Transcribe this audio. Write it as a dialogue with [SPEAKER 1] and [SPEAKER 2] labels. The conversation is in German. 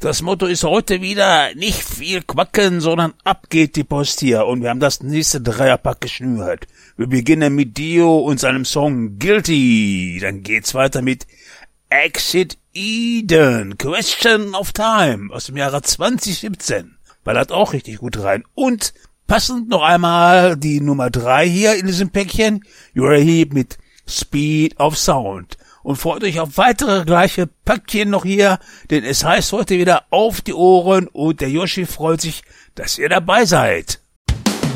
[SPEAKER 1] Das Motto ist heute wieder nicht viel quacken, sondern ab geht die Post hier. Und wir haben das nächste Dreierpack geschnürt. Wir beginnen mit Dio und seinem Song Guilty. Dann geht's weiter mit Exit Eden, Question of Time aus dem Jahre 2017. Ballert auch richtig gut rein. Und passend noch einmal die Nummer 3 hier in diesem Päckchen. You're Heap mit Speed of Sound. Und freut euch auf weitere gleiche Päckchen noch hier, denn es heißt heute wieder auf die Ohren und der Yoshi freut sich, dass ihr dabei seid.